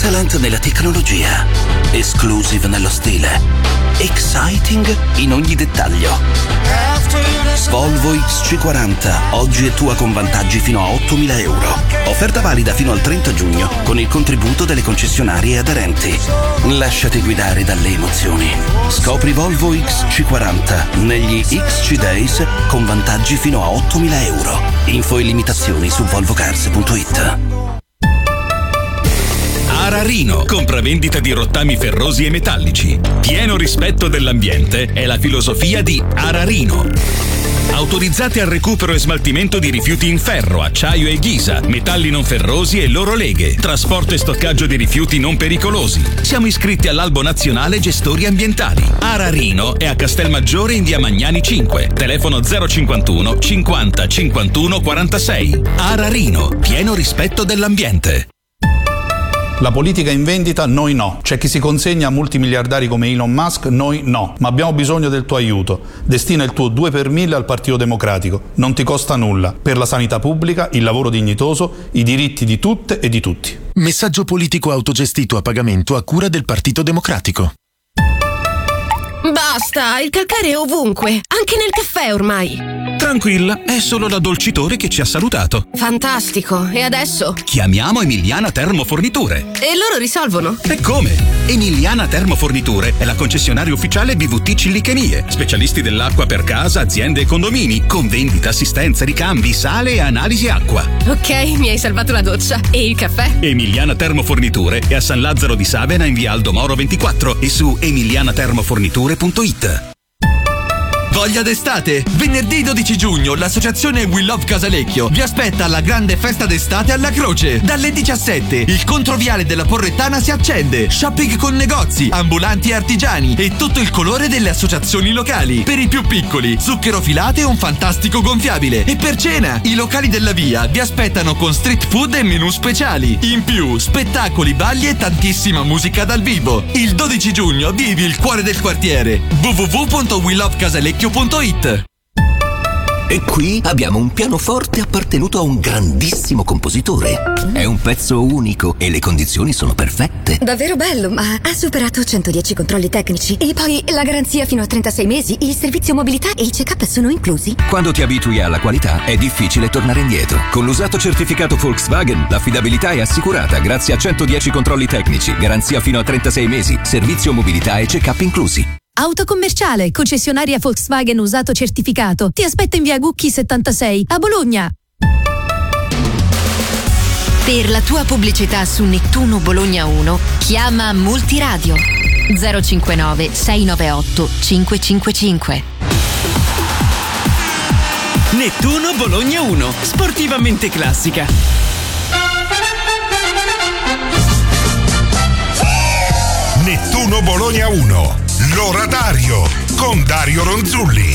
excellent nella tecnologia, exclusive nello stile, exciting in ogni dettaglio. Volvo XC40 oggi è tua con vantaggi fino a 8.000 euro. Offerta valida fino al 30 giugno con il contributo delle concessionarie aderenti. Lasciati guidare dalle emozioni. Scopri Volvo XC40 negli XC Days con vantaggi fino a 8.000 euro. Info e limitazioni su volvocars.it. Ararino, compravendita di rottami ferrosi e metallici. Pieno rispetto dell'ambiente è la filosofia di Ararino. Autorizzati al recupero e smaltimento di rifiuti in ferro, acciaio e ghisa, metalli non ferrosi e loro leghe, trasporto e stoccaggio di rifiuti non pericolosi. Siamo iscritti all'Albo Nazionale Gestori Ambientali. Ararino è a Castelmaggiore in via Magnani 5, telefono 051 50 51 46. Ararino, pieno rispetto dell'ambiente. La politica in vendita, noi no. C'è chi si consegna a multimiliardari come Elon Musk, noi no. Ma abbiamo bisogno del tuo aiuto. Destina il tuo 2 per 1000 al Partito Democratico. Non ti costa nulla. Per la sanità pubblica, il lavoro dignitoso, i diritti di tutte e di tutti. Messaggio politico autogestito a pagamento a cura del Partito Democratico. Basta, il calcare è ovunque, anche nel caffè ormai. Tranquilla, è solo l'addolcitore che ci ha salutato. Fantastico, e adesso? Chiamiamo Emiliana Termoforniture. E loro risolvono? E come? Emiliana Termoforniture è la concessionaria ufficiale BVT Cillichemie, specialisti dell'acqua per casa, aziende e condomini, con vendita, assistenza, ricambi, sale e analisi acqua. Ok, mi hai salvato la doccia. E il caffè? Emiliana Termoforniture è a San Lazzaro di Savena in via Aldo Moro 24 e su emilianatermoforniture.it. Voglia d'estate? Venerdì 12 giugno l'associazione We Love Casalecchio vi aspetta alla grande festa d'estate alla Croce. Dalle 17 il controviale della Porrettana si accende. Shopping con negozi, ambulanti e artigiani e tutto il colore delle associazioni locali. Per i più piccoli, zucchero filato e un fantastico gonfiabile. E per cena, i locali della via vi aspettano con street food e menù speciali. In più, spettacoli, balli e tantissima musica dal vivo. Il 12 giugno vivi il cuore del quartiere. www.welovecasalecchio.it. E qui abbiamo un pianoforte appartenuto a un grandissimo compositore. È un pezzo unico e le condizioni sono perfette. Davvero bello, ma ha superato 110 controlli tecnici. E poi la garanzia fino a 36 mesi, il servizio mobilità e il check-up sono inclusi. Quando ti abitui alla qualità è difficile tornare indietro. Con l'usato certificato Volkswagen l'affidabilità è assicurata grazie a 110 controlli tecnici, garanzia fino a 36 mesi, servizio mobilità e check-up inclusi. Autocommerciale, concessionaria Volkswagen usato certificato. Ti aspetta in via Gucchi 76 a Bologna. Per la tua pubblicità su Nettuno Bologna 1 chiama Multiradio 059 698 555. Nettuno Bologna 1, sportivamente classica. Nettuno Bologna 1, l'oratario con Dario Ronzulli.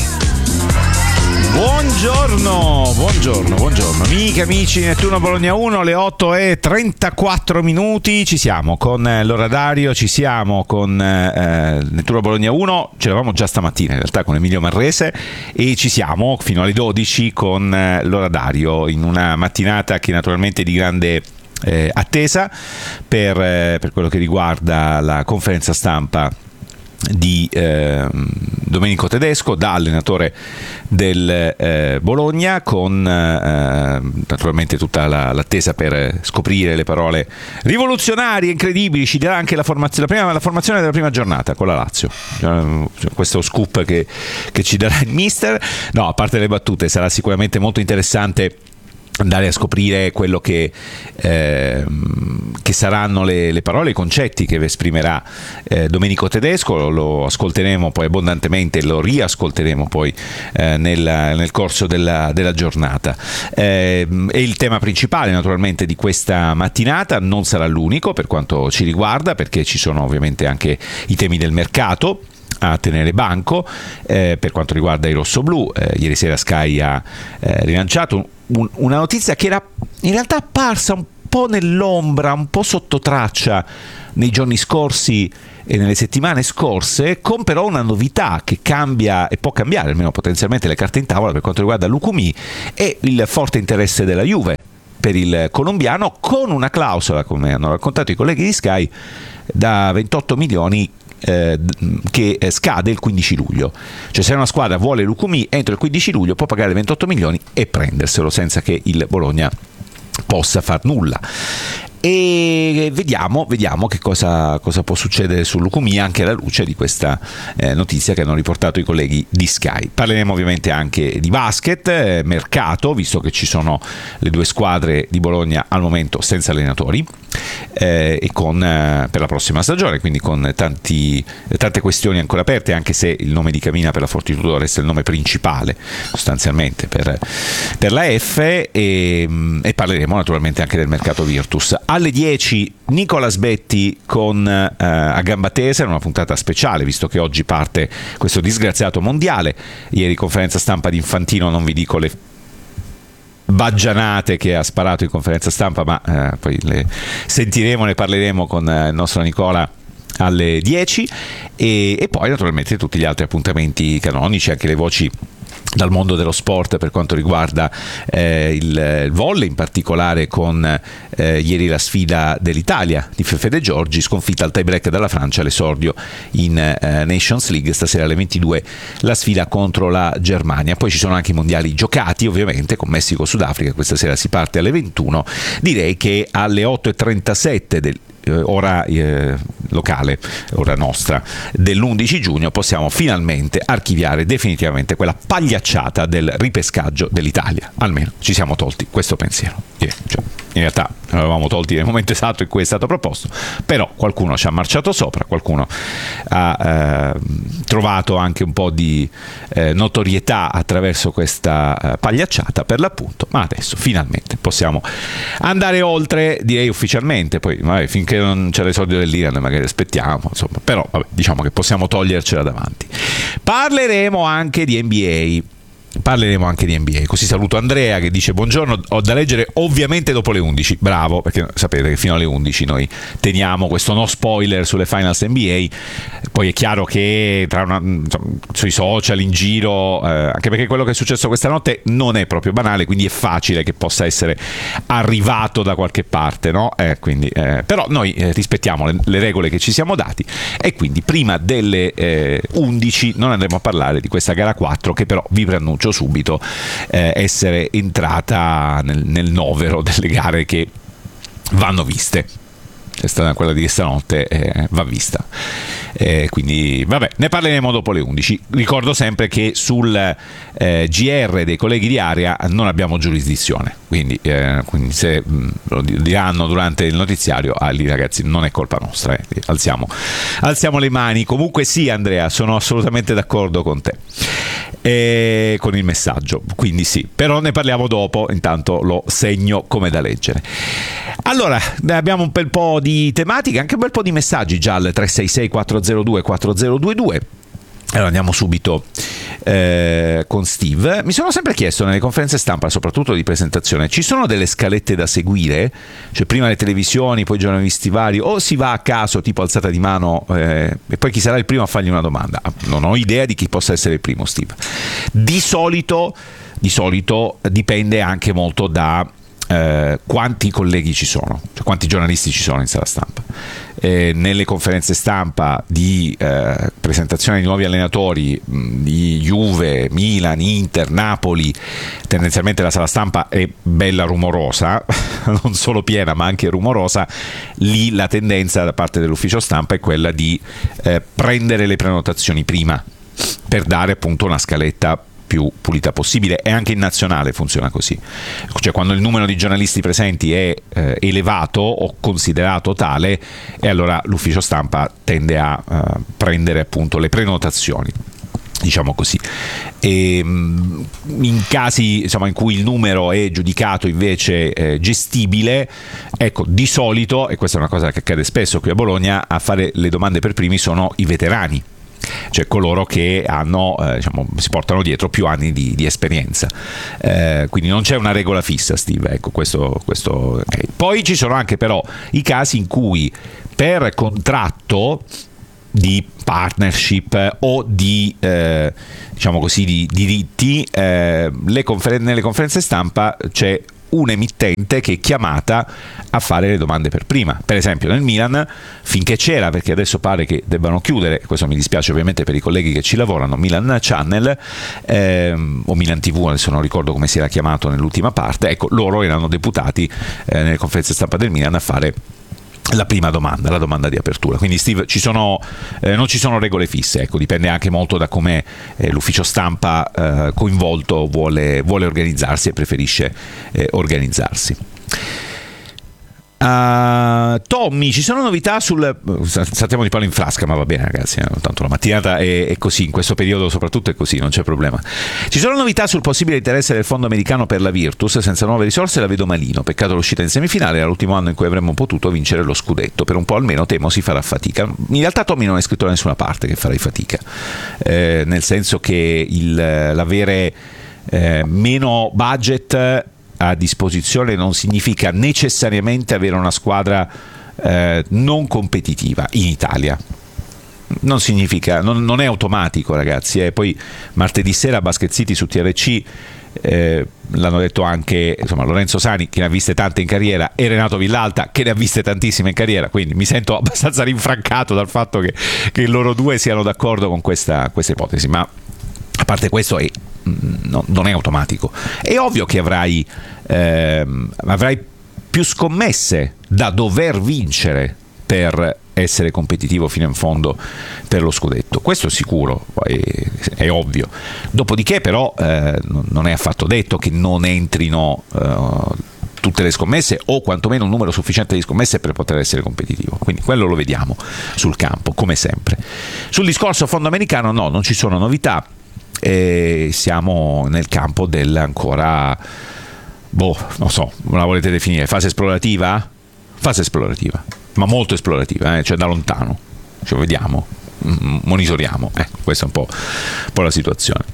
Buongiorno, amiche, amici di Nettuno Bologna 1, le 8:34, ci siamo con l'oratario, ci siamo con Nettuno Bologna 1, c'eravamo già stamattina in realtà con Emilio Marrese e ci siamo fino alle 12 con l'oratario in una mattinata che naturalmente è di grande attesa per quello che riguarda la conferenza stampa di Domenico Tedesco, da allenatore del Bologna, con naturalmente tutta l'attesa per scoprire le parole rivoluzionarie, incredibili. Ci darà anche la formazione della prima giornata con la Lazio, questo scoop che ci darà il mister. No, a parte le battute, sarà sicuramente molto interessante andare a scoprire quello che saranno le parole, i concetti che esprimerà Domenico Tedesco. Lo ascolteremo poi abbondantemente, lo riascolteremo poi nel corso della giornata. È il tema principale naturalmente di questa mattinata, non sarà l'unico per quanto ci riguarda, perché ci sono ovviamente anche i temi del mercato a tenere banco per quanto riguarda i rossoblù. Ieri sera Sky ha rilanciato una notizia che era in realtà apparsa un po' nell'ombra, un po' sotto traccia nei giorni scorsi e nelle settimane scorse, con però una novità che cambia e può cambiare almeno potenzialmente le carte in tavola per quanto riguarda Lucumí e il forte interesse della Juve per il colombiano, con una clausola, come hanno raccontato i colleghi di Sky, da 28 milioni che scade il 15 luglio. Cioè, se una squadra vuole Lucumí entro il 15 luglio può pagare 28 milioni e prenderselo senza che il Bologna possa far nulla. E vediamo che cosa può succedere su Lucumí, anche alla luce di questa notizia che hanno riportato i colleghi di Sky. Parleremo ovviamente anche di basket, mercato, visto che ci sono le due squadre di Bologna al momento senza allenatori, e con per la prossima stagione, quindi con tante questioni ancora aperte, anche se il nome di Camina per la Fortitudo resta il nome principale sostanzialmente per la F, e parleremo naturalmente anche del mercato Virtus. Alle 10 Nicolas Betti con A Gamba Tesa, una puntata speciale visto che oggi parte questo disgraziato mondiale. Ieri conferenza stampa di Infantino, non vi dico le baggianate che ha sparato in conferenza stampa, ma poi le sentiremo, ne parleremo con il nostro Nicola alle 10, e poi naturalmente tutti gli altri appuntamenti canonici, anche le voci dal mondo dello sport per quanto riguarda il volley, in particolare con ieri la sfida dell'Italia di Fefe De Giorgi, sconfitta al tie break dalla Francia all'esordio in Nations League. Stasera alle 22 la sfida contro la Germania. Poi ci sono anche i mondiali giocati, ovviamente, con Messico-Sudafrica. Questa sera si parte alle 21. Direi che alle 8:37 ora locale, ora nostra, dell'11 giugno possiamo finalmente archiviare definitivamente quella pagliacciata del ripescaggio dell'Italia. Almeno ci siamo tolti questo pensiero. Cioè, in realtà l'avevamo tolti nel momento esatto in cui è stato proposto, però qualcuno ci ha marciato sopra, qualcuno ha trovato anche un po' di notorietà attraverso questa pagliacciata, per l'appunto, ma adesso finalmente possiamo andare oltre, direi ufficialmente. Poi vabbè, finché non c'è l'esordio dell'Iran magari aspettiamo, insomma, però vabbè, diciamo che possiamo togliercela davanti. Parleremo anche di NBA. Così saluto Andrea che dice: buongiorno, ho da leggere ovviamente dopo le 11. Bravo, perché sapete che fino alle 11 noi teniamo questo no spoiler sulle finals NBA. Poi è chiaro che sui social, in giro, anche perché quello che è successo questa notte non è proprio banale, quindi è facile che possa essere arrivato da qualche parte, no? Però noi rispettiamo le regole che ci siamo dati, e quindi prima delle 11 non andremo a parlare di questa gara 4, che però vi preannuncio subito essere entrata nel novero delle gare che vanno viste. È stata quella di stanotte, va vista, quindi vabbè, ne parleremo dopo le 11. Ricordo sempre che sul GR dei colleghi di area non abbiamo giurisdizione, quindi se lo diranno durante il notiziario, lì ragazzi non è colpa nostra, alziamo le mani. Comunque sì, Andrea, sono assolutamente d'accordo con te, con il messaggio, quindi sì, però ne parliamo dopo, intanto lo segno come da leggere. Allora, abbiamo un bel po' di tematiche, anche un bel po' di messaggi già al 366 402 4022. Allora andiamo subito con Steve. Mi sono sempre chiesto nelle conferenze stampa, soprattutto di presentazione, ci sono delle scalette da seguire? Cioè prima le televisioni, poi i giornalisti vari, o si va a caso tipo alzata di mano e poi chi sarà il primo a fargli una domanda? Non ho idea di chi possa essere il primo, Steve. Di solito dipende anche molto da quanti colleghi ci sono, cioè quanti giornalisti ci sono in sala stampa. Nelle conferenze stampa di presentazione di nuovi allenatori di Juve, Milan, Inter, Napoli, tendenzialmente la sala stampa è bella rumorosa, non solo piena ma anche rumorosa. Lì la tendenza da parte dell'ufficio stampa è quella di prendere le prenotazioni prima, per dare appunto una scaletta più pulita possibile, e anche in nazionale funziona così. Cioè quando il numero di giornalisti presenti è elevato o considerato tale, e allora l'ufficio stampa tende a prendere appunto le prenotazioni, diciamo così. E in casi in cui il numero è giudicato invece gestibile, ecco, di solito, e questa è una cosa che accade spesso qui a Bologna, a fare le domande per primi sono i veterani, cioè coloro che hanno si portano dietro più anni di esperienza, quindi non c'è una regola fissa, Steve, ecco, questo okay. Poi ci sono anche però i casi in cui per contratto di partnership o di di diritti nelle conferenze stampa c'è un emittente che è chiamata a fare le domande per prima. Per esempio nel Milan, finché c'era, perché adesso pare che debbano chiudere, questo mi dispiace ovviamente per i colleghi che ci lavorano, Milan Channel o Milan TV, adesso non ricordo come si era chiamato nell'ultima parte, ecco, loro erano deputati nelle conferenze stampa del Milan a fare la prima domanda, la domanda di apertura. Quindi Steve, non ci sono regole fisse, ecco, dipende anche molto da come l'ufficio stampa coinvolto vuole organizzarsi e preferisce organizzarsi. Tommy, ci sono novità saltiamo di palo in frasca, ma va bene ragazzi, tanto la mattinata è così, in questo periodo soprattutto è così, non c'è problema. Ci sono novità sul possibile interesse del fondo americano per la Virtus, senza nuove risorse la vedo malino, peccato l'uscita in semifinale, era l'ultimo anno in cui avremmo potuto vincere lo scudetto, per un po' almeno temo si farà fatica. In realtà Tommy non è scritto da nessuna parte che farai fatica, nel senso che l'avere meno budget a disposizione non significa necessariamente avere una squadra non competitiva in Italia. Non significa, non è automatico ragazzi. Poi martedì sera Basket City su TRC l'hanno detto anche Lorenzo Sani, che ne ha viste tante in carriera, e Renato Villalta, che ne ha viste tantissime in carriera, quindi mi sento abbastanza rinfrancato dal fatto che loro due siano d'accordo con questa ipotesi, ma a parte questo non è automatico. È ovvio che avrai più scommesse da dover vincere per essere competitivo fino in fondo per lo scudetto, questo è sicuro, è ovvio. Dopodiché però non è affatto detto che non entrino tutte le scommesse, o quantomeno un numero sufficiente di scommesse per poter essere competitivo, quindi quello lo vediamo sul campo come sempre. Sul discorso fondo americano non ci sono novità. Siamo nel campo dell'ancora non so, la volete definire fase esplorativa, ma molto esplorativa, cioè da lontano, cioè vediamo, monitoriamo, questa è un po' la situazione.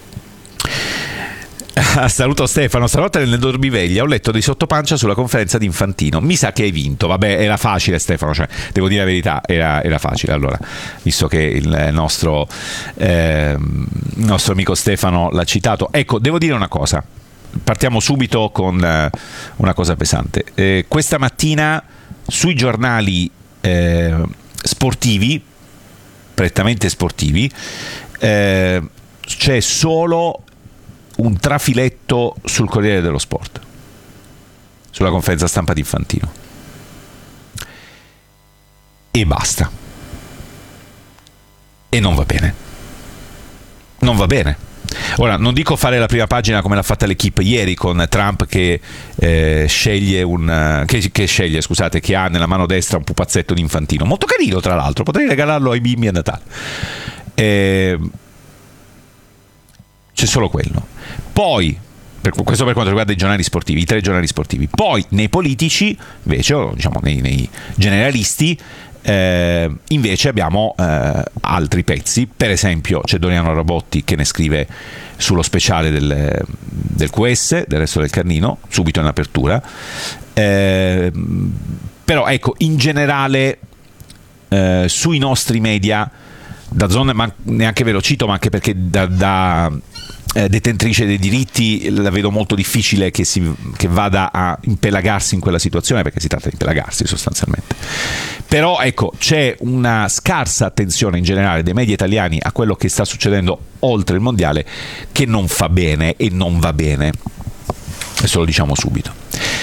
Saluto Stefano, stanotte nel dormiveglia ho letto di sottopancia sulla conferenza di Infantino, mi sa che hai vinto. Vabbè, era facile Stefano, cioè, devo dire la verità, era facile. Allora, visto che il nostro amico Stefano l'ha citato, ecco, devo dire una cosa, partiamo subito con una cosa pesante. Questa mattina sui giornali sportivi, prettamente sportivi, c'è solo un trafiletto sul Corriere dello Sport, sulla conferenza stampa di Infantino, e basta. E non va bene. Ora, non dico fare la prima pagina come l'ha fatta l'Equipe ieri con Trump che sceglie che ha nella mano destra un pupazzetto di Infantino, molto carino tra l'altro, potrei regalarlo ai bimbi a Natale. C'è solo quello. Poi, questo per quanto riguarda i giornali sportivi, i 3 giornali sportivi. Poi nei politici, invece, o diciamo nei generalisti, invece abbiamo altri pezzi. Per esempio c'è Doriano Rabotti che ne scrive sullo speciale del QS, del Resto del Carlino, subito in apertura. Però ecco, in generale sui nostri media, DAZN neanche ve lo cito, ma anche perché da detentrice dei diritti la vedo molto difficile che vada a impelagarsi in quella situazione, perché si tratta di impelagarsi sostanzialmente. Però ecco, c'è una scarsa attenzione in generale dei media italiani a quello che sta succedendo oltre il mondiale, che non fa bene e non va bene. Questo lo diciamo subito.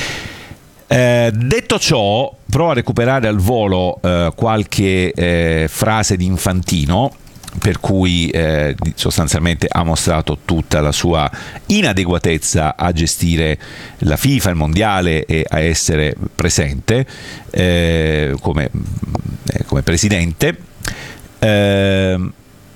Detto ciò, provo a recuperare al volo qualche frase di Infantino, per cui sostanzialmente ha mostrato tutta la sua inadeguatezza a gestire la FIFA, il mondiale, e a essere presente come presidente. Per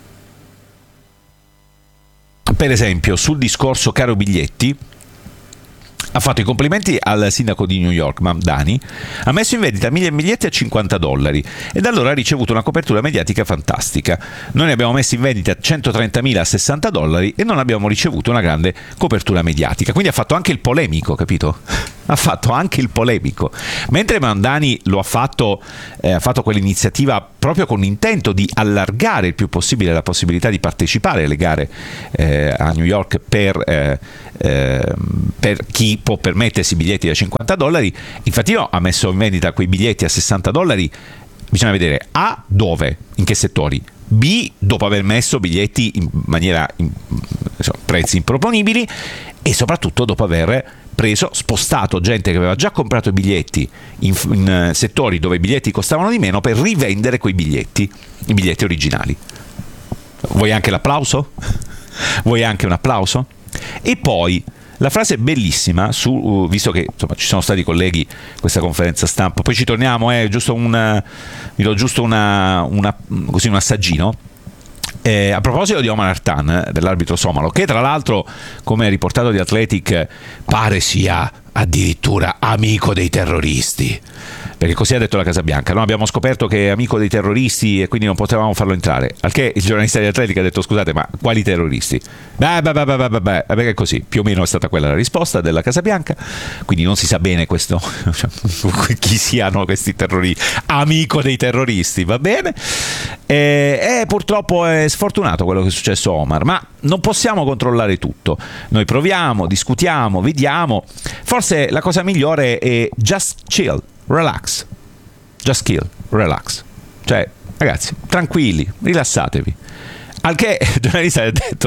esempio, sul discorso caro biglietti, ha fatto i complimenti al sindaco di New York, Mamdani, ha messo in vendita 1000 biglietti a $50 e da allora ha ricevuto una copertura mediatica fantastica. Noi ne abbiamo messi in vendita 130.000 a $60 e non abbiamo ricevuto una grande copertura mediatica. Quindi ha fatto anche il polemico, capito? ha fatto anche il polemico, mentre Mamdani lo ha fatto quell'iniziativa proprio con l'intento di allargare il più possibile la possibilità di partecipare alle gare a New York per chi può permettersi biglietti da $50. Infantino ha messo in vendita quei biglietti a $60. Bisogna vedere A, dove, in che settori, B, dopo aver messo biglietti in maniera prezzi improponibili, e soprattutto dopo aver spostato gente che aveva già comprato i biglietti in settori dove i biglietti costavano di meno per rivendere i biglietti originali. Vuoi anche l'applauso? Vuoi anche un applauso? E poi la frase bellissima, visto che insomma, ci sono stati colleghi questa conferenza stampa, poi ci torniamo, vi do giusto così un assaggino. A proposito di Omar Artan, dell'arbitro somalo, che tra l'altro, come riportato di Athletic, pare sia addirittura amico dei terroristi, perché così ha detto la Casa Bianca. Noi abbiamo scoperto che è amico dei terroristi e quindi non potevamo farlo entrare, al che il giornalista di Athletic ha detto: scusate, ma quali terroristi? Perché è così, più o meno è stata quella la risposta della Casa Bianca, quindi non si sa bene questo chi siano questi terroristi, amico dei terroristi, va bene. E purtroppo è sfortunato quello che è successo a Omar, ma non possiamo controllare tutto. Noi proviamo, discutiamo, vediamo. Forse la cosa migliore è just chill, relax. Just chill, relax. Cioè, ragazzi, tranquilli, rilassatevi. Al che il giornalista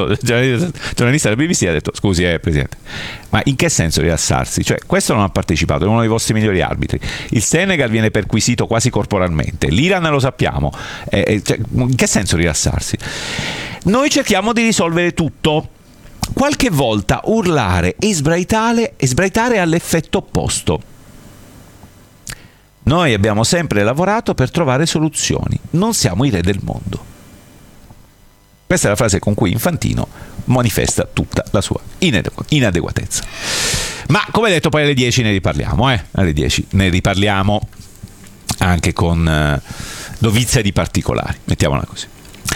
del BBC ha detto: scusi, Presidente, ma in che senso rilassarsi? Cioè, questo non ha partecipato, è uno dei vostri migliori arbitri. Il Senegal viene perquisito quasi corporalmente, l'Iran lo sappiamo. Cioè, in che senso rilassarsi? Noi cerchiamo di risolvere tutto. Qualche volta urlare e sbraitare all'effetto opposto. Noi abbiamo sempre lavorato per trovare soluzioni, non siamo i re del mondo. Questa è la frase con cui Infantino manifesta tutta la sua inadeguatezza. Ma come detto, poi alle 10 ne riparliamo, alle 10 ne riparliamo anche con dovizia di particolari, mettiamola così.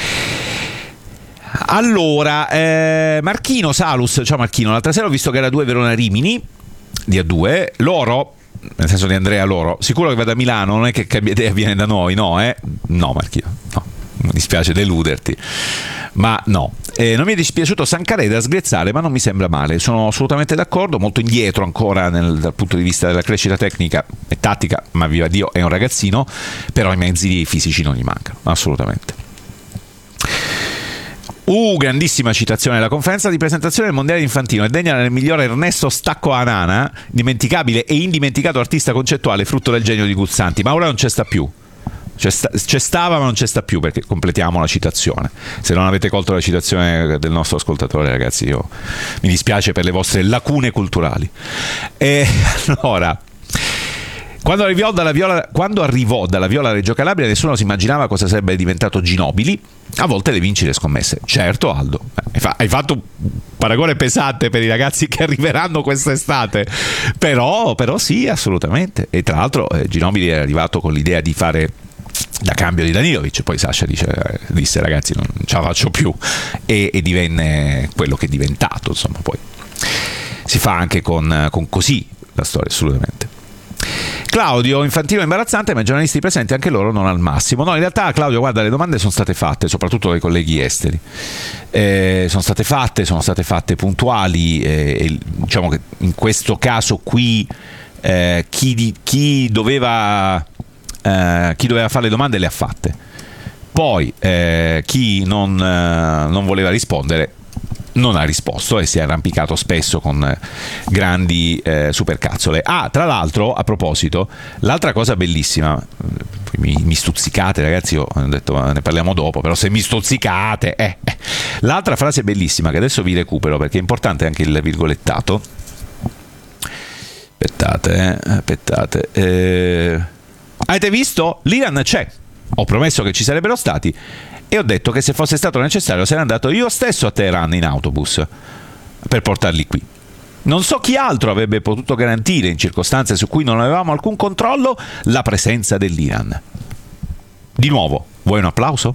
Allora, Marchino Salus, ciao Marchino, l'altra sera ho visto gara 2 Verona Rimini di A2, Loro, nel senso di Andrea Loro, sicuro che va da Milano, non è che cambia idea, viene da noi, no? No Marchino, no, mi dispiace deluderti, ma no. Non mi è dispiaciuto Sancaré da sgrezzare, ma non mi sembra male, sono assolutamente d'accordo, molto indietro ancora dal punto di vista della crescita tecnica e tattica, ma viva Dio è un ragazzino, però i mezzi fisici non gli mancano, assolutamente. Grandissima citazione della conferenza di presentazione del mondiale infantino è degna del migliore Ernesto Stacco Anana, dimenticabile e indimenticato artista concettuale frutto del genio di Guzzanti, ma ora non c'è sta più. C'è stava ma non c'è sta più, perché completiamo la citazione. Se non avete colto la citazione del nostro ascoltatore, ragazzi, io mi dispiace per le vostre lacune culturali. E allora, quando arrivò dalla Viola Reggio Calabria, nessuno si immaginava cosa sarebbe diventato Ginobili. A volte le vinci le scommesse. Certo, Aldo, hai fatto un paragone pesante per i ragazzi che arriveranno quest'estate, però sì, assolutamente. E tra l'altro Ginobili è arrivato con l'idea di fare da cambio di Danilovic, poi Sasha disse ragazzi non ce la faccio più, e divenne quello che è diventato, insomma. Poi si fa anche con così la storia, assolutamente. Claudio, Infantino imbarazzante, ma i giornalisti presenti anche loro non al massimo. No, in realtà, Claudio, guarda, le domande sono state fatte, soprattutto dai colleghi esteri. Sono state fatte puntuali, e diciamo che in questo caso qui chi doveva fare le domande le ha fatte. Poi chi non voleva rispondere non ha risposto e si è arrampicato spesso con grandi supercazzole. Tra l'altro, a proposito, l'altra cosa bellissima, mi stuzzicate ragazzi, io ho detto ne parliamo dopo, però se mi stuzzicate l'altra frase bellissima che adesso vi recupero perché è importante anche il virgolettato. Aspettate. Avete visto? L'Iran c'è, ho promesso che ci sarebbero stati e ho detto che se fosse stato necessario sarei andato io stesso a Teheran in autobus per portarli qui. Non so chi altro avrebbe potuto garantire, in circostanze su cui non avevamo alcun controllo, la presenza dell'Iran. Di nuovo, vuoi un applauso?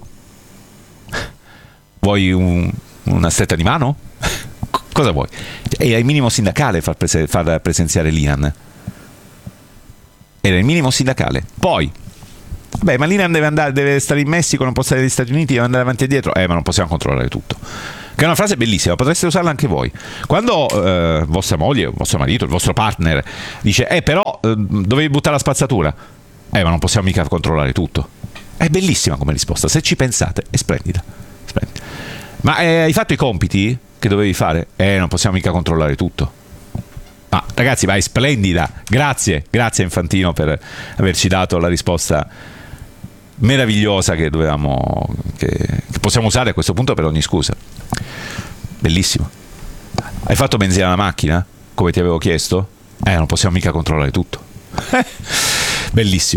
Vuoi una stretta di mano? Cosa vuoi? È il minimo sindacale far presenziare l'Iran. Era il minimo sindacale. Poi, beh, ma Linan deve stare in Messico, non può stare negli Stati Uniti, deve andare avanti e dietro. Ma non possiamo controllare tutto. Che è una frase bellissima, potreste usarla anche voi. Quando vostra moglie, vostro marito, il vostro partner dice però dovevi buttare la spazzatura. Ma non possiamo mica controllare tutto. È bellissima come risposta, se ci pensate, è splendida. Ma hai fatto i compiti che dovevi fare? Non possiamo mica controllare tutto. Ma ragazzi, vai, splendida. Grazie Infantino per averci dato la risposta meravigliosa che possiamo usare a questo punto per ogni scusa. Bellissimo. Hai fatto benzina alla macchina come ti avevo chiesto? Non possiamo mica controllare tutto. Bellissimo.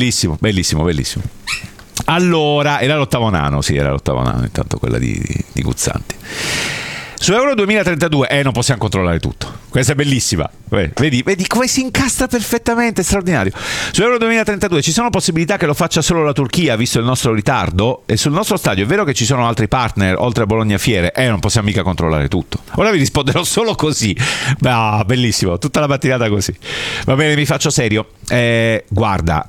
Allora, era l'ottavo nano intanto quella di Guzzanti. Su Euro 2032 non possiamo controllare tutto. Questa è bellissima. Vedi come si incastra perfettamente, straordinario. Su Euro 2032 ci sono possibilità che lo faccia solo la Turchia, visto il nostro ritardo, e sul nostro stadio è vero che ci sono altri partner oltre a Bologna Fiere, non possiamo mica controllare tutto. Ora vi risponderò solo così. Bellissimo, tutta la mattinata così. Va bene, mi faccio serio. Guarda,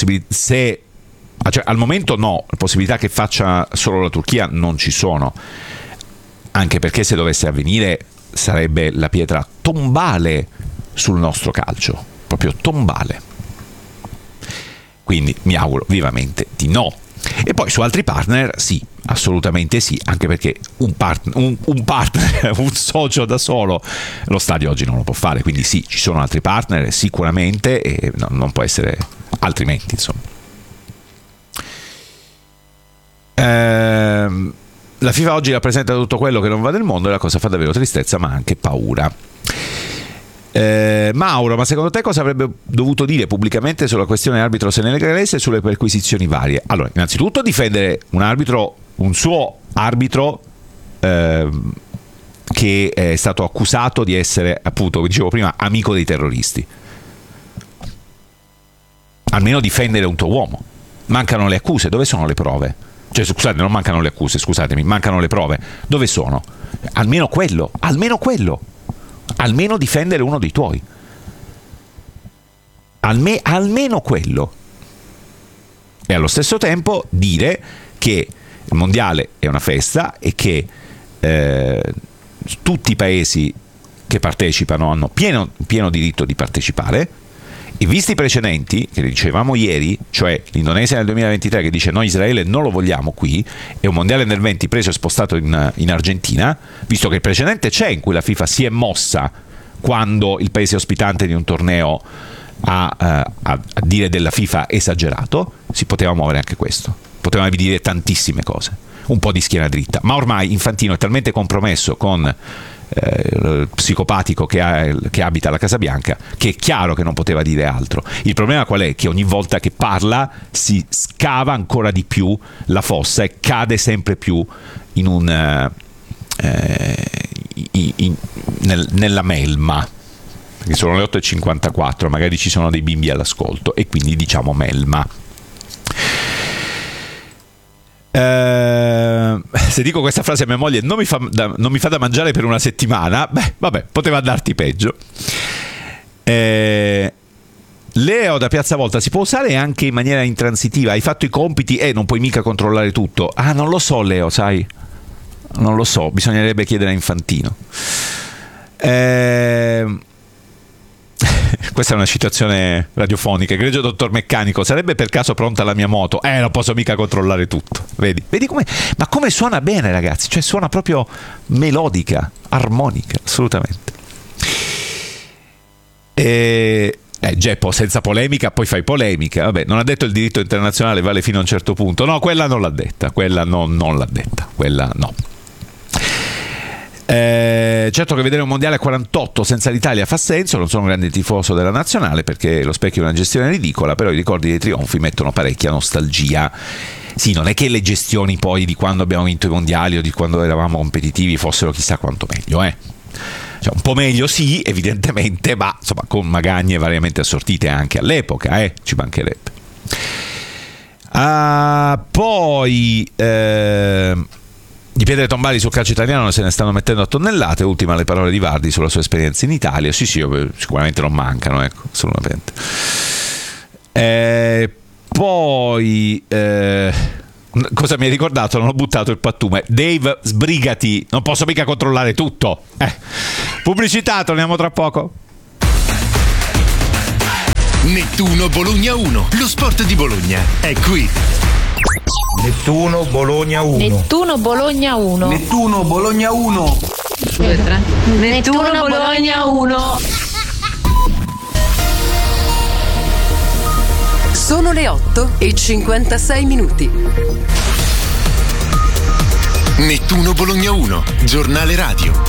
al momento no, possibilità che faccia solo la Turchia non ci sono. Anche perché se dovesse avvenire sarebbe la pietra tombale sul nostro calcio, proprio tombale. Quindi mi auguro vivamente di no. E poi su altri partner sì, assolutamente sì, anche perché un partner, un socio da solo lo stadio oggi non lo può fare, quindi sì, ci sono altri partner sicuramente e non può essere altrimenti, insomma. La FIFA oggi rappresenta tutto quello che non va nel mondo e la cosa fa davvero tristezza ma anche paura. Mauro, ma secondo te cosa avrebbe dovuto dire pubblicamente sulla questione arbitro senegalese e sulle perquisizioni varie? Allora, innanzitutto difendere un suo arbitro che è stato accusato di essere, appunto, come dicevo prima, amico dei terroristi. Almeno difendere un tuo uomo. Mancano le accuse, dove sono le prove? Cioè, scusate, non mancano le accuse, scusatemi, mancano le prove. Dove sono? Almeno quello. Almeno difendere uno dei tuoi. Almeno quello. E allo stesso tempo dire che il mondiale è una festa e che tutti i paesi che partecipano hanno pieno diritto di partecipare. E visti i precedenti, che dicevamo ieri, cioè l'Indonesia nel 2023 che dice noi Israele non lo vogliamo qui, e un mondiale nel 20 preso e spostato in Argentina, visto che il precedente c'è in cui la FIFA si è mossa quando il paese ospitante di un torneo a dire della FIFA esagerato, si poteva muovere anche questo. Potevamo dire tantissime cose, un po' di schiena dritta, ma ormai Infantino è talmente compromesso con psicopatico che abita alla Casa Bianca che è chiaro che non poteva dire altro. Il problema qual è? Che ogni volta che parla si scava ancora di più la fossa e cade sempre più in nella melma, perché sono le 8:54, magari ci sono dei bimbi all'ascolto e quindi diciamo melma. Se dico questa frase a mia moglie non mi fa da mangiare per una settimana, vabbè, poteva andarti peggio. Leo da Piazza Volta: si può usare anche in maniera intransitiva? Hai fatto i compiti e non puoi mica controllare tutto. Non lo so, Leo, sai, non lo so, bisognerebbe chiedere a Infantino. Questa è una citazione radiofonica. Egregio dottor Meccanico, sarebbe per caso pronta la mia moto? Non posso mica controllare tutto. Vedi come? Ma come suona bene, ragazzi, cioè suona proprio melodica, armonica, assolutamente. Geppo, senza polemica, poi fai polemica. Vabbè, non ha detto il diritto internazionale vale fino a un certo punto. No, quella non l'ha detta, quella non l'ha detta, quella no. Certo che vedere un mondiale a 48 senza l'Italia fa senso. Non sono un grande tifoso della nazionale perché lo specchio è una gestione ridicola, però i ricordi dei trionfi mettono parecchia nostalgia. Sì, non è che le gestioni poi di quando abbiamo vinto i mondiali o di quando eravamo competitivi fossero chissà quanto meglio, Cioè, un po' meglio sì, evidentemente, ma insomma con magagne variamente assortite anche all'epoca, ci mancherebbe. Poi di pietre tombali sul calcio italiano se ne stanno mettendo a tonnellate. Ultima le parole di Vardi sulla sua esperienza in Italia. Sì, sicuramente non mancano, assolutamente. Poi cosa mi hai ricordato? Non ho buttato il pattume. Dave, sbrigati, non posso mica controllare tutto. Pubblicità, torniamo tra poco. Nettuno Bologna 1, lo sport di Bologna è qui. Nettuno Bologna 1. Nettuno Bologna 1. Nettuno Bologna 1. Nettuno Bologna 1. Sono le 8:56. Nettuno Bologna 1, giornale radio.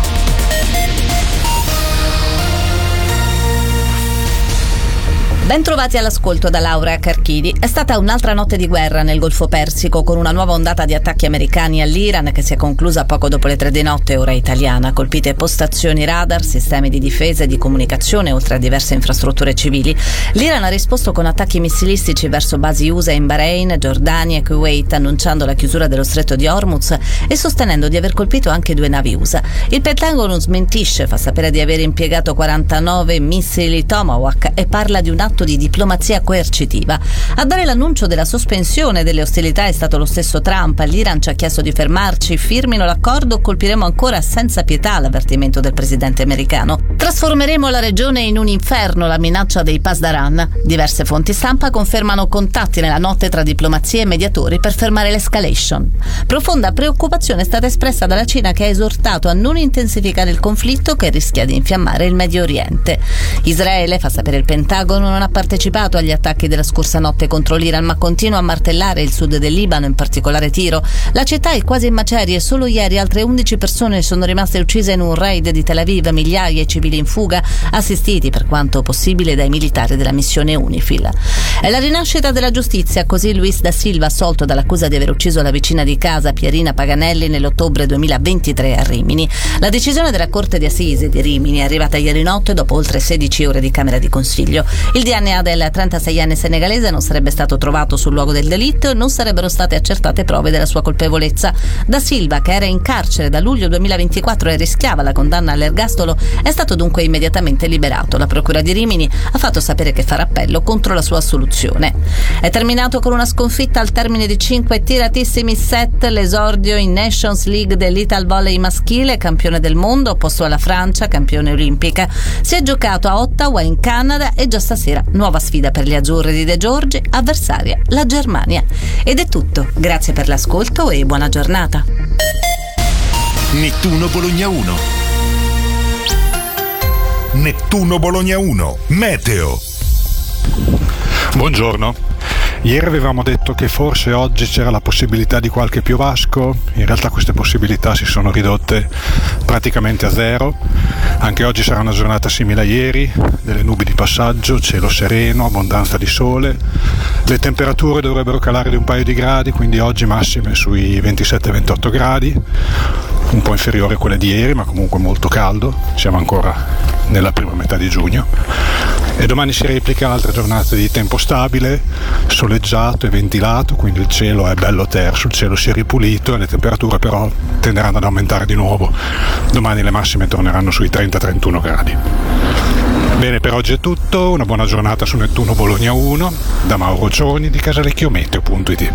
Bentrovati all'ascolto da Laura Carchidi. È stata un'altra notte di guerra nel Golfo Persico, con una nuova ondata di attacchi americani all'Iran che si è conclusa poco dopo le 3 di notte ora italiana. Colpite postazioni radar, sistemi di difesa e di comunicazione, oltre a diverse infrastrutture civili. L'Iran ha risposto con attacchi missilistici verso basi USA in Bahrain, Giordania e Kuwait, annunciando la chiusura dello stretto di Hormuz e sostenendo di aver colpito anche 2 navi USA. Il Pentagono smentisce, fa sapere di aver impiegato 49 missili Tomahawk e parla di un atto di diplomazia coercitiva. A dare l'annuncio della sospensione delle ostilità è stato lo stesso Trump. L'Iran ci ha chiesto di fermarci, firmino l'accordo o colpiremo ancora senza pietà, l'avvertimento del presidente americano. Trasformeremo la regione in un inferno, la minaccia dei Pasdaran. Diverse fonti stampa confermano contatti nella notte tra diplomazia e mediatori per fermare l'escalation. Profonda preoccupazione è stata espressa dalla Cina, che ha esortato a non intensificare il conflitto che rischia di infiammare il Medio Oriente. Israele, fa sapere il Pentagono, non ha partecipato agli attacchi della scorsa notte contro l'Iran, ma continua a martellare il sud del Libano, in particolare Tiro. La città è quasi in macerie. Solo ieri altre 11 persone sono rimaste uccise in un raid di Tel Aviv, migliaia di civili in fuga, assistiti per quanto possibile dai militari della missione UNIFIL. È la rinascita della giustizia, così Luis da Silva, assolto dall'accusa di aver ucciso la vicina di casa Pierina Paganelli nell'ottobre 2023 a Rimini. La decisione della Corte di Assise di Rimini è arrivata ieri notte dopo oltre 16 ore di camera di consiglio. Il DNA del 36enne senegalese non sarebbe stato trovato sul luogo del delitto e non sarebbero state accertate prove della sua colpevolezza. Da Silva, che era in carcere da luglio 2024 e rischiava la condanna all'ergastolo, è stato dunque immediatamente liberato. La procura di Rimini ha fatto sapere che farà appello contro la sua assoluzione. È terminato con una sconfitta al termine di 5 tiratissimi set l'esordio in Nations League dell'Ital Volley maschile, campione del mondo, opposto alla Francia, campione olimpica. Si è giocato a Ottawa, in Canada, e già stasera nuova sfida per gli azzurri di De Giorgi, avversaria la Germania. Ed è tutto, grazie per l'ascolto e buona giornata. Nettuno Bologna 1. Nettuno Bologna 1, meteo. Buongiorno. Ieri avevamo detto che forse oggi c'era la possibilità di qualche piovasco, in realtà queste possibilità si sono ridotte praticamente a zero. Anche oggi sarà una giornata simile a ieri, delle nubi di passaggio, cielo sereno, abbondanza di sole. Le temperature dovrebbero calare di un paio di gradi, quindi oggi massime sui 27-28 gradi, un po' inferiore a quelle di ieri, ma comunque molto caldo, siamo ancora nella prima metà di giugno. E domani si replica altre giornate di tempo stabile, soleggiato e ventilato, quindi il cielo è bello terso, il cielo si è ripulito e le temperature però tenderanno ad aumentare di nuovo. Domani le massime torneranno sui 30-31 gradi. Bene, per oggi è tutto, una buona giornata su Nettuno Bologna 1, da Mauro Cioni di casalecchiometeo.it.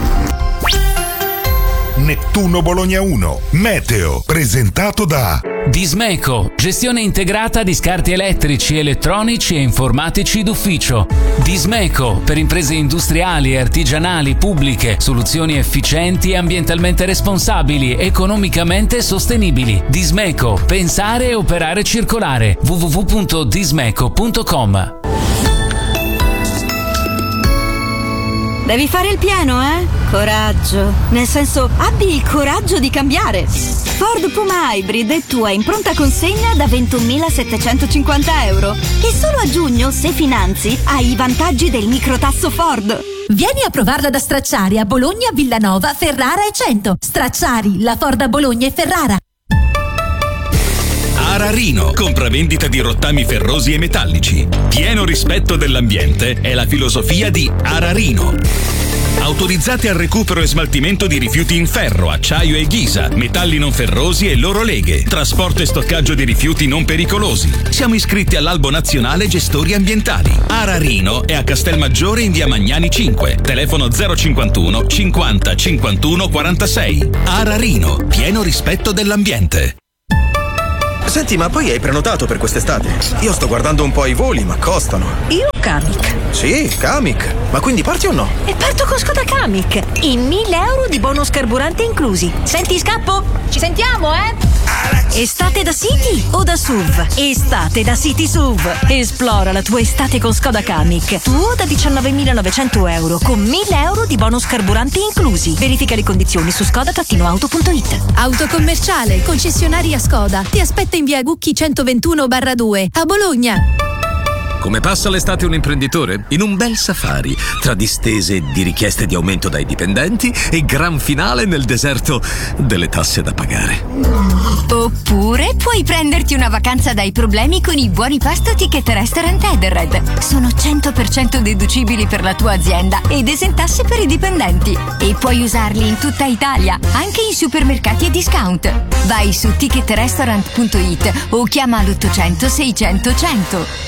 Nettuno Bologna 1, meteo, presentato da Dismeco, gestione integrata di scarti elettrici, elettronici e informatici d'ufficio. Dismeco, per imprese industriali e artigianali pubbliche, soluzioni efficienti e ambientalmente responsabili, economicamente sostenibili. Dismeco, pensare e operare circolare. www.dismeco.com. Devi fare il pieno, eh? Coraggio. Nel senso, abbi il coraggio di cambiare. Ford Puma Hybrid è tua in pronta consegna da 21.750 euro. E solo a giugno, se finanzi, hai i vantaggi del microtasso Ford. Vieni a provarla da Stracciari a Bologna, Villanova, Ferrara e Cento. Stracciari, la Ford a Bologna e Ferrara. Ararino, compravendita di rottami ferrosi e metallici. Pieno rispetto dell'ambiente è la filosofia di Ararino. Autorizzati al recupero e smaltimento di rifiuti in ferro, acciaio e ghisa, metalli non ferrosi e loro leghe, trasporto e stoccaggio di rifiuti non pericolosi. Siamo iscritti all'Albo Nazionale Gestori Ambientali. Ararino è a Castelmaggiore in via Magnani 5, telefono 051 50 51 46. Ararino, pieno rispetto dell'ambiente. Senti, ma poi hai prenotato per quest'estate? Io sto guardando un po' i voli, ma costano. Io Kamiq. Sì, Kamiq. Ma quindi parti o no? E parto con Skoda Kamiq. I 1.000 euro di bonus carburante inclusi. Senti, scappo? Ci sentiamo, Estate da City o da SUV? Estate da City SUV. Esplora la tua estate con Skoda Kamiq. Tuo da 19.900 euro con 1.000 euro di bonus carburante inclusi. Verifica le condizioni su skoda-auto.it. Autocommerciale, concessionaria Skoda. Ti aspetta in via Gucchi 121/2 a Bologna. Come passa l'estate un imprenditore? In un bel safari, tra distese di richieste di aumento dai dipendenti e gran finale nel deserto delle tasse da pagare. Oppure puoi prenderti una vacanza dai problemi con i buoni pasto Ticket Restaurant Edenred. Sono 100% deducibili per la tua azienda ed esentasse per i dipendenti. E puoi usarli in tutta Italia, anche in supermercati e discount. Vai su ticketrestaurant.it o chiama l'800 600 100.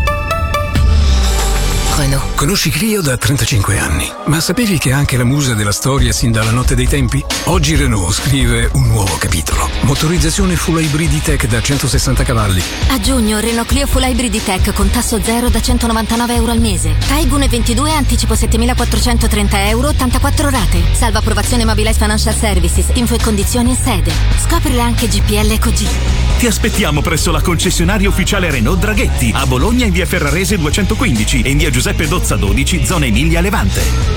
Renault. Conosci Clio da 35 anni, ma sapevi che è anche la musa della storia sin dalla notte dei tempi? Oggi Renault scrive un nuovo capitolo. Motorizzazione full hybrid tech da 160 cavalli. A giugno Renault Clio full hybrid tech con tasso zero da 199 euro al mese. Taigun 22, anticipo 7.430 euro, 84 rate. Salva approvazione Mobilize Financial Services. Info e condizioni in sede. Scoprile anche GPL e Cogì. Ti aspettiamo presso la concessionaria ufficiale Renault Draghetti a Bologna in via Ferrarese 215 e in via Giuseppe Dozza 12, zona Emilia Levante.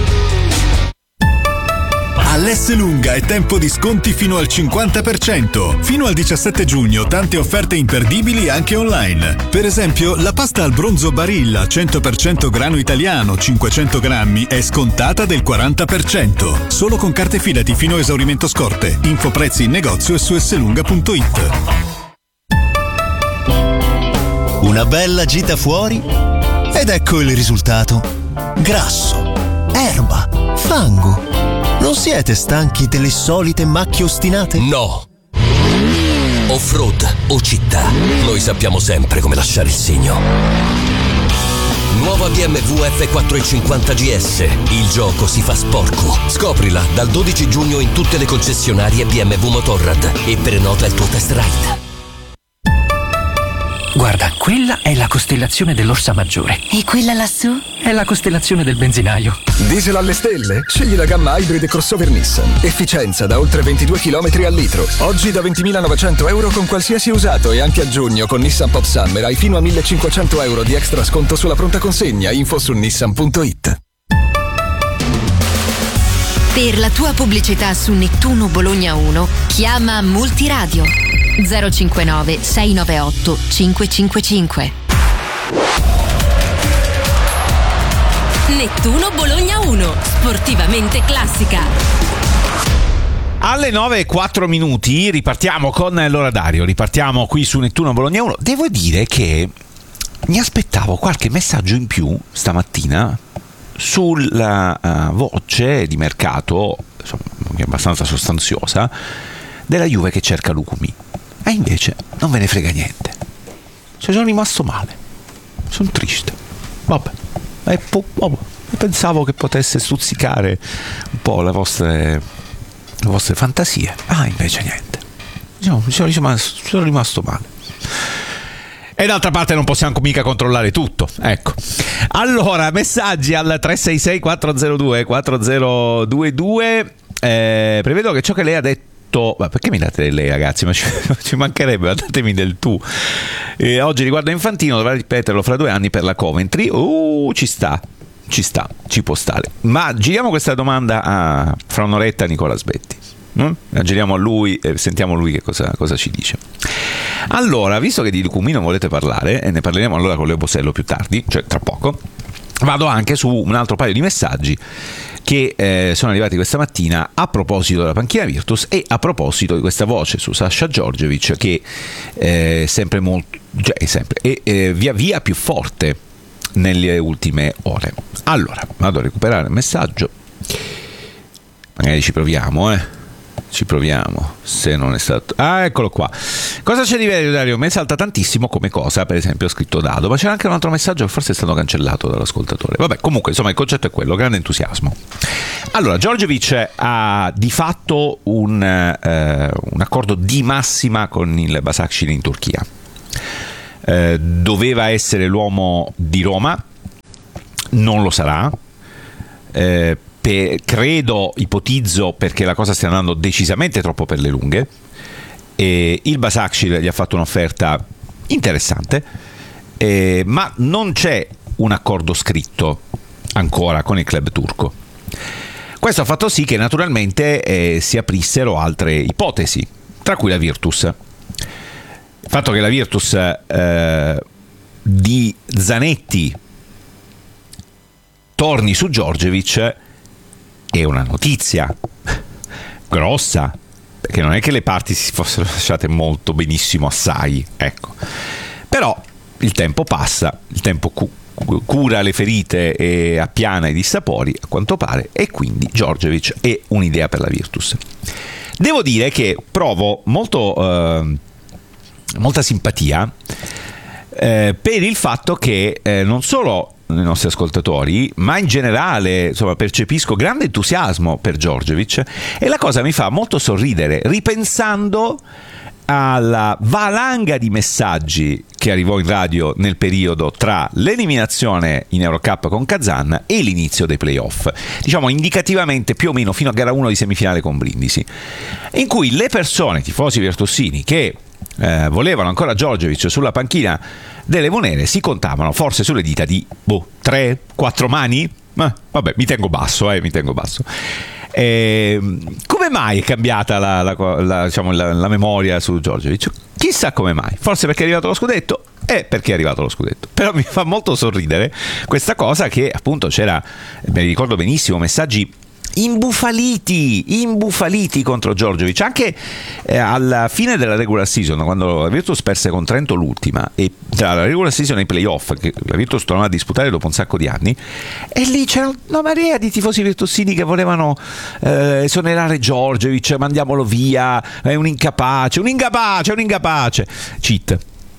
All'Esselunga è tempo di sconti fino al 50%. Fino al 17 giugno tante offerte imperdibili anche online. Per esempio, la pasta al bronzo Barilla 100% grano italiano 500 grammi è scontata del 40%. Solo con carte Fidati fino a esaurimento scorte. Info prezzi in negozio e su esselunga.it. Una bella gita fuori ed ecco il risultato. Grasso, erba, fango. Non siete stanchi delle solite macchie ostinate? No. Off-road o città, noi sappiamo sempre come lasciare il segno. Nuova BMW F450 GS. Il gioco si fa sporco. Scoprila dal 12 giugno in tutte le concessionarie BMW Motorrad e prenota il tuo test ride. Guarda, quella è la costellazione dell'Orsa Maggiore. E quella lassù? È la costellazione del benzinaio. Diesel alle stelle? Scegli la gamma hybrid crossover Nissan. Efficienza da oltre 22 km al litro. Oggi da 20.900 euro con qualsiasi usato e anche a giugno con Nissan Pop Summer hai fino a 1.500 euro di extra sconto sulla pronta consegna. Info su nissan.it. Per la tua pubblicità su Nettuno Bologna 1 chiama Multiradio 059 698 555. Nettuno Bologna 1, sportivamente classica. Alle 9:04 ripartiamo con l'orario, ripartiamo qui su Nettuno Bologna 1. Devo dire che mi aspettavo qualche messaggio in più stamattina sulla voce di mercato, insomma, che è abbastanza sostanziosa, della Juve che cerca Lukumi. E invece non ve ne frega niente. Sono rimasto male. Sono triste. Vabbè. Pensavo che potesse stuzzicare un po' le vostre fantasie. Invece niente. Sono rimasto male. E d'altra parte non possiamo mica controllare tutto. Ecco. Allora, messaggi al 366 402 4022. Prevedo che ciò che lei ha detto. Ma perché mi date lei, ragazzi? Ma ci mancherebbe, datemi del tu. Oggi riguardo Infantino, dovrà ripeterlo fra 2 anni per la Coventry. Ci può stare. Ma giriamo questa domanda fra un'oretta a Nicola Sbetti. La giriamo a lui e sentiamo lui che cosa ci dice. Allora, visto che di Lukumi non volete parlare, e ne parleremo allora con Leo Bosello più tardi, cioè tra poco, vado anche su un altro paio di messaggi che sono arrivati questa mattina a proposito della panchina Virtus e a proposito di questa voce su Sasha Djordjevic che è sempre molto, via via più forte nelle ultime ore. Allora, vado a recuperare il messaggio magari ci proviamo, se non è stato... eccolo qua. Cosa c'è di vero, Dario? Mi salta tantissimo come cosa, per esempio ho scritto Dado, ma c'era anche un altro messaggio che forse è stato cancellato dall'ascoltatore. Vabbè, comunque, insomma, il concetto è quello, grande entusiasmo. Allora, Djordjevic ha di fatto un accordo di massima con il Başakşehir in Turchia. Doveva essere l'uomo di Roma, non lo sarà. Credo, ipotizzo, perché la cosa stia andando decisamente troppo per le lunghe, e il Başakşehir gli ha fatto un'offerta interessante, ma non c'è un accordo scritto ancora con il club turco. Questo ha fatto sì che naturalmente si aprissero altre ipotesi, tra cui la Virtus. Il fatto che la Virtus di Zanetti torni su Djordjevic è una notizia grossa, perché non è che le parti si fossero lasciate molto benissimo assai, ecco. Però il tempo passa, il tempo cura le ferite e appiana i dissapori, a quanto pare, e quindi Djordjevic è un'idea per la Virtus. Devo dire che provo molta simpatia per il fatto che non solo i nostri ascoltatori, ma in generale, insomma, percepisco grande entusiasmo per Djordjevic, e la cosa mi fa molto sorridere ripensando alla valanga di messaggi che arrivò in radio nel periodo tra l'eliminazione in Eurocup con Kazan e l'inizio dei playoff, diciamo indicativamente più o meno fino a gara 1 di semifinale con Brindisi, in cui le persone, tifosi virtussini, che volevano ancora Djordjevic sulla panchina delle Vonere si contavano forse sulle dita di 3-4 mani. Vabbè, mi tengo basso. Come mai è cambiata la memoria su Djordjevic? Chissà come mai, forse perché è arrivato lo scudetto, però mi fa molto sorridere questa cosa, che appunto c'era, me li ricordo benissimo, messaggi imbufaliti contro Djordjevic, anche alla fine della regular season, quando la Virtus perse con Trento l'ultima, e tra la regular season e i playoff che la Virtus tornò a disputare dopo un sacco di anni, e lì c'era una marea di tifosi virtussini che volevano esonerare Djordjevic, mandiamolo via, è un incapace, cheat.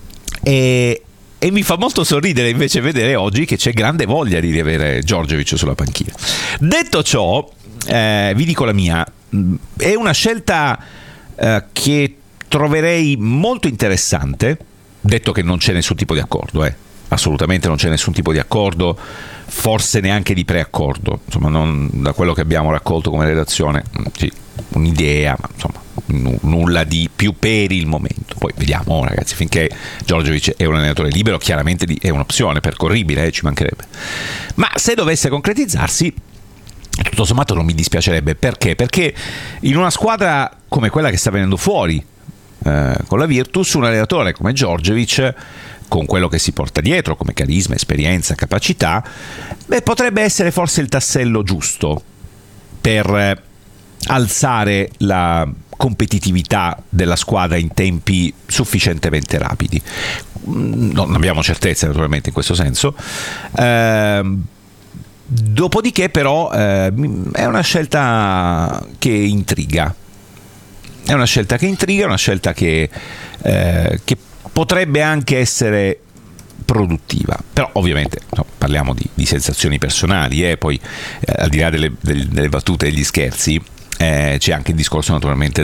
E mi fa molto sorridere invece vedere oggi che c'è grande voglia di riavere Djordjevic sulla panchina. Detto ciò, vi dico la mia, è una scelta che troverei molto interessante, detto che non c'è nessun tipo di accordo, assolutamente non c'è nessun tipo di accordo, forse neanche di preaccordo, insomma, non, da quello che abbiamo raccolto come redazione, sì, un'idea, ma insomma nulla di più per il momento. Poi vediamo, ragazzi, finché Djordjevic è un allenatore libero, chiaramente è un'opzione percorribile, ci mancherebbe, ma se dovesse concretizzarsi, tutto sommato non mi dispiacerebbe. Perché in una squadra come quella che sta venendo fuori con la Virtus, un allenatore come Djordjevic, con quello che si porta dietro come carisma, esperienza, capacità, potrebbe essere forse il tassello giusto per alzare la competitività della squadra in tempi sufficientemente rapidi. Non abbiamo certezze naturalmente in questo senso, dopodiché però è una scelta che intriga, è una scelta che potrebbe anche essere produttiva, però ovviamente parliamo di sensazioni personali, poi al di là delle battute e degli scherzi, c'è anche il discorso naturalmente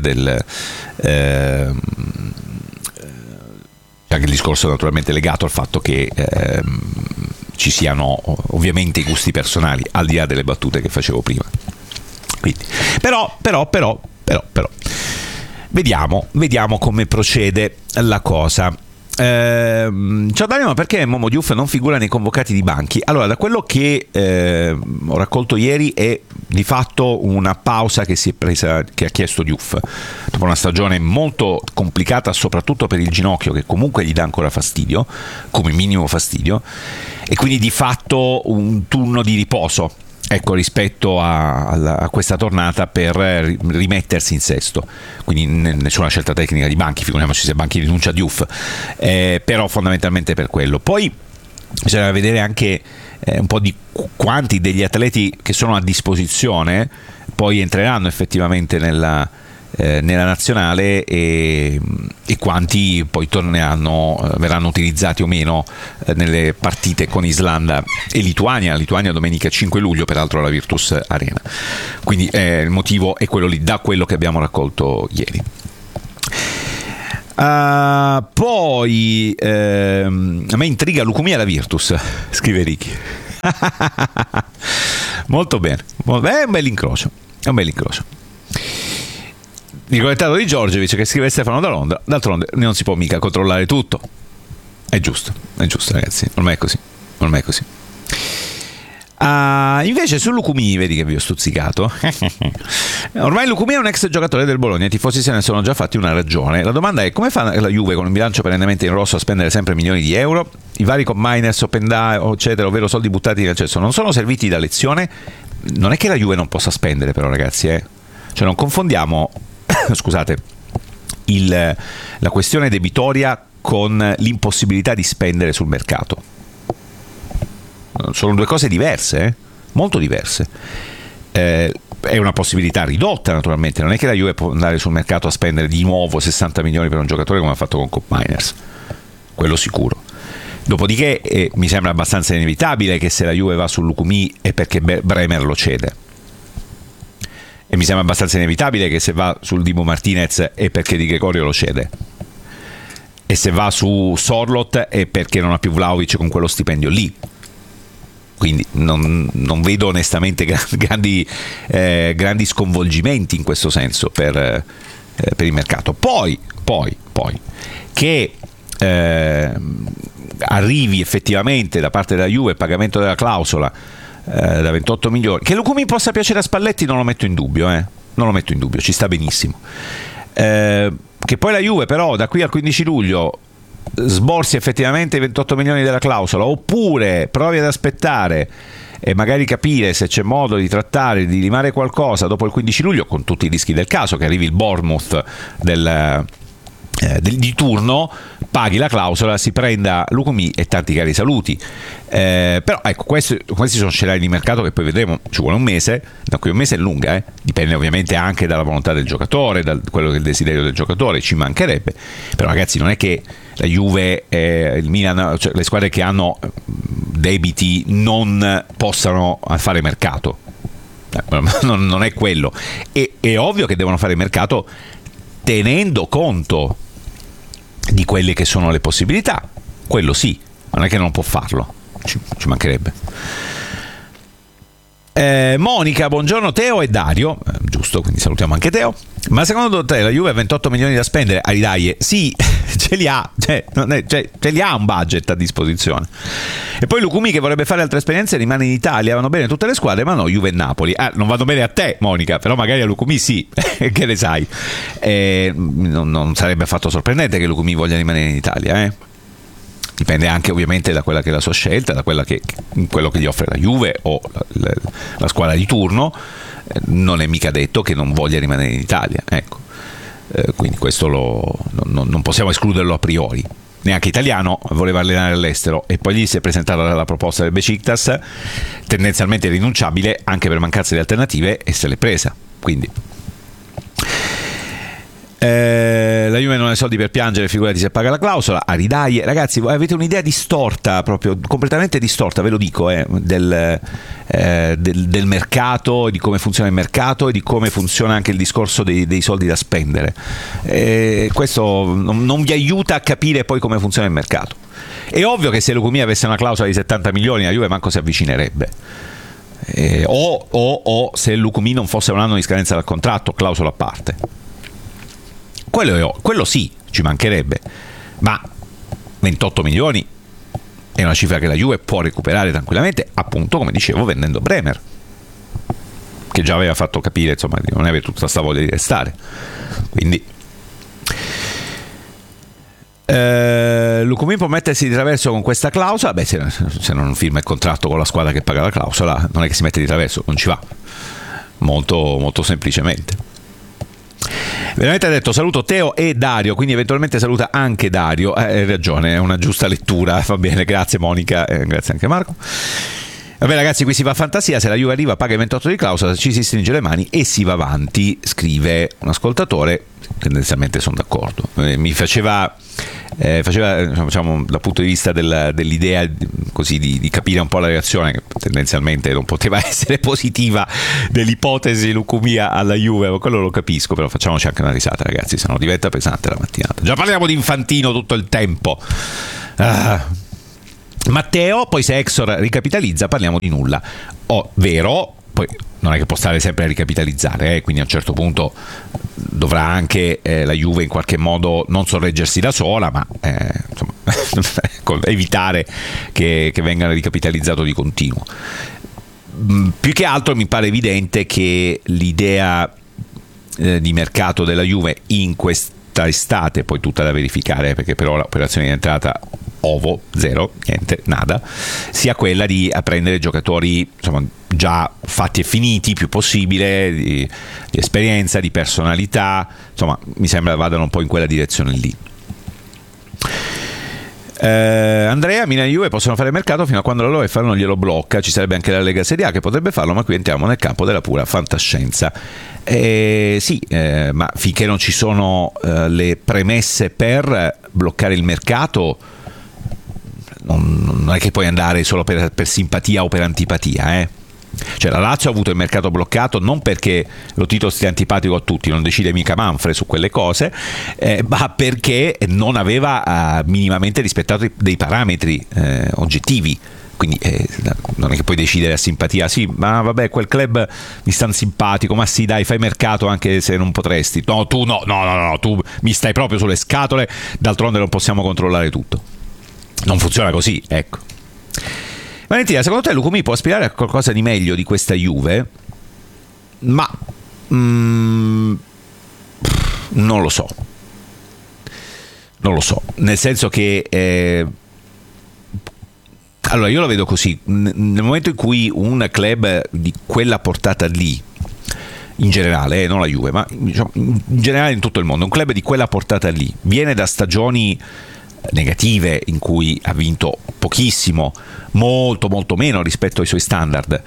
legato al fatto che ci siano ovviamente i gusti personali, al di là delle battute che facevo prima. Quindi, però vediamo come procede la cosa. Ciao Dario, ma perché Momo Diouf non figura nei convocati di Banchi? Allora, da quello che ho raccolto ieri, è di fatto una pausa che si è presa, che ha chiesto Diouf dopo una stagione molto complicata, soprattutto per il ginocchio, che comunque gli dà ancora fastidio, come minimo fastidio, e quindi di fatto un turno di riposo, ecco, rispetto a questa tornata, per rimettersi in sesto. Quindi nessuna scelta tecnica di Banchi, figuriamoci se Banchi rinuncia a Diouf, però fondamentalmente per quello. Poi bisogna vedere anche un po' di quanti degli atleti che sono a disposizione poi entreranno effettivamente nella nazionale e quanti poi verranno utilizzati o meno nelle partite con Islanda e Lituania domenica 5 luglio, peraltro alla Virtus Arena. Quindi il motivo è quello lì, da quello che abbiamo raccolto ieri. Poi a me intriga Lucumia alla Virtus, scrive Ricky. Molto bene, è un bel incrocio. Il commentario di Giorgevic che scrive Stefano da Londra: d'altronde non si può mica controllare tutto. È giusto ragazzi, ormai è così. Invece su Lucumì, vedi che vi ho stuzzicato. Ormai Lucumì è un ex giocatore del Bologna, i tifosi se ne sono già fatti una ragione. La domanda è: come fa la Juve con un bilancio perennemente in rosso a spendere sempre milioni di euro? I vari miners, open day, eccetera, ovvero soldi buttati nel cesso, non sono serviti da lezione? Non è che la Juve non possa spendere, però ragazzi, cioè non confondiamo scusate, la questione debitoria con l'impossibilità di spendere sul mercato. Sono due cose diverse, molto diverse. È una possibilità ridotta, naturalmente. Non è che la Juve può andare sul mercato a spendere di nuovo 60 milioni per un giocatore come ha fatto con Cop Miners, quello sicuro. Dopodiché mi sembra abbastanza inevitabile che se la Juve va su Lucumì è perché Bremer lo cede. E mi sembra abbastanza inevitabile che se va sul Dibu Martinez è perché Di Gregorio lo cede. E se va su Sorlot è perché non ha più Vlahovic con quello stipendio lì. Quindi non vedo onestamente grandi sconvolgimenti in questo senso per il mercato. Poi che arrivi effettivamente da parte della Juve il pagamento della clausola da 28 milioni, che Lucumì possa piacere a Spalletti non lo metto in dubbio, ci sta benissimo. Che poi la Juve però da qui al 15 luglio sborsi effettivamente i 28 milioni della clausola, oppure provi ad aspettare e magari capire se c'è modo di trattare, di limare qualcosa dopo il 15 luglio, con tutti i rischi del caso, che arrivi il Bournemouth di turno, paghi la clausola, si prenda Lucumì e tanti cari saluti. Però ecco, questi sono scenari di mercato che poi vedremo, ci vuole un mese, da qui un mese è lunga, dipende ovviamente anche dalla volontà del giocatore, da quello che è il desiderio del giocatore, ci mancherebbe. Però ragazzi, non è che la Juve, il Milan, cioè le squadre che hanno debiti non possano fare mercato, non è quello. È ovvio che devono fare mercato tenendo conto di quelle che sono le possibilità, quello sì, non è che non può farlo, ci mancherebbe. Monica, buongiorno Teo e Dario, giusto, quindi salutiamo anche Teo. Ma secondo te la Juve ha 28 milioni da spendere? Dai, sì, ce li ha, ce li ha un budget a disposizione. E poi Lucumì, che vorrebbe fare altre esperienze, rimane in Italia. Vanno bene tutte le squadre, ma no Juve e Napoli. Non vanno bene a te, Monica, però magari a Lucumì sì. Che ne sai? Non sarebbe affatto sorprendente che Lucumì voglia rimanere in Italia, Dipende anche ovviamente da quella che è la sua scelta, da quello che gli offre la Juve o la squadra di turno. Non è mica detto che non voglia rimanere in Italia, ecco. Quindi questo non possiamo escluderlo a priori. Neanche italiano, voleva allenare all'estero e poi gli si è presentata la proposta del Besiktas, tendenzialmente rinunciabile anche per mancanza di alternative, e se l'è presa. Quindi la Juve non ha soldi per piangere, figurati se paga la clausola. Ridai, ragazzi, voi avete un'idea distorta, proprio completamente distorta, ve lo dico, del mercato, di come funziona il mercato e di come funziona anche il discorso dei soldi da spendere. Questo non vi aiuta a capire poi come funziona il mercato. È ovvio che se Lucumì avesse una clausola di 70 milioni la Juve manco si avvicinerebbe. O se Lucumì non fosse un anno di scadenza dal contratto, clausola a parte. Quello sì, ci mancherebbe, ma 28 milioni è una cifra che la Juve può recuperare tranquillamente, appunto, come dicevo, vendendo Bremer, che già aveva fatto capire, insomma, di non avere tutta questa voglia di restare. Quindi Lucumì può mettersi di traverso con questa clausola. Beh, se non firma il contratto con la squadra che paga la clausola, non è che si mette di traverso, non ci va, molto, molto semplicemente. Veramente ha detto saluto Teo e Dario, quindi eventualmente saluta anche Dario. Hai ragione, è una giusta lettura, va bene, grazie Monica, grazie anche Marco. Vabbè ragazzi, qui si va a fantasia, se la Juve arriva paga i 28 di clausola, ci si stringe le mani e si va avanti, scrive un ascoltatore. Tendenzialmente sono d'accordo. Mi faceva diciamo, dal punto di vista dell'idea così di capire un po' la reazione, che tendenzialmente non poteva essere positiva, dell'ipotesi Lucumia alla Juve, quello lo capisco, però facciamoci anche una risata ragazzi, se no diventa pesante la mattinata. Già parliamo di Infantino tutto il tempo. Matteo, poi se Exor ricapitalizza parliamo di nulla, vero? Poi non è che può stare sempre a ricapitalizzare, quindi a un certo punto dovrà anche la Juve in qualche modo non sorreggersi da sola, ma insomma, evitare che venga ricapitalizzato di continuo. Più che altro mi pare evidente che l'idea di mercato della Juve in questa estate, poi tutta da verificare perché però l'operazione di entrata ovo, zero, niente, nada, sia quella di prendere giocatori insomma già fatti e finiti più possibile, di esperienza, di personalità, insomma mi sembra vadano un po' in quella direzione lì. Andrea, Milan e Juve possono fare mercato fino a quando la UEFA non glielo blocca, ci sarebbe anche la Lega Serie A che potrebbe farlo, ma qui entriamo nel campo della pura fantascienza. Ma finché non ci sono le premesse per bloccare il mercato, non è che puoi andare solo per simpatia o per antipatia, Cioè la Lazio ha avuto il mercato bloccato non perché lo Tito stia antipatico a tutti, non decide mica Manfred su quelle cose, ma perché non aveva minimamente rispettato dei parametri oggettivi. Quindi non è che puoi decidere a simpatia, sì, ma vabbè, quel club mi sta simpatico, ma sì, dai, fai mercato anche se non potresti. No, tu no, tu mi stai proprio sulle scatole, d'altronde non possiamo controllare tutto. Non funziona così, ecco. Valentina, secondo te Lucumi può aspirare a qualcosa di meglio di questa Juve? Ma non lo so, nel senso che allora io lo vedo così, nel momento in cui un club di quella portata lì, in generale, non la Juve, ma diciamo, in generale in tutto il mondo, un club di quella portata lì viene da stagioni negative in cui ha vinto pochissimo, molto meno rispetto ai suoi standard,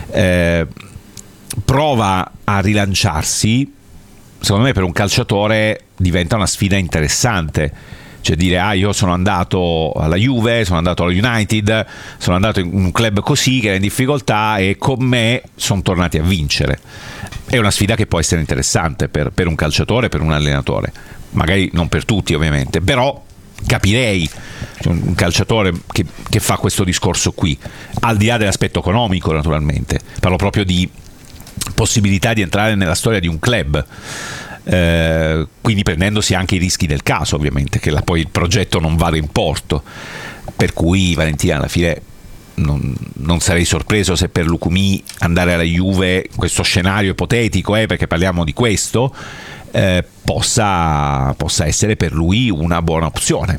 prova a rilanciarsi, secondo me per un calciatore diventa una sfida interessante. Cioè dire, io sono andato alla Juve, sono andato alla United, sono andato in un club così che era in difficoltà e con me sono tornati a vincere. È una sfida che può essere interessante per un calciatore, per un allenatore, magari non per tutti ovviamente, però capirei un calciatore che fa questo discorso qui, al di là dell'aspetto economico naturalmente, parlo proprio di possibilità di entrare nella storia di un club, quindi prendendosi anche i rischi del caso ovviamente, che poi il progetto non vada in porto, per cui Valentina alla fine non sarei sorpreso se per Lucumi andare alla Juve, questo scenario ipotetico perché parliamo di questo, possa essere per lui una buona opzione.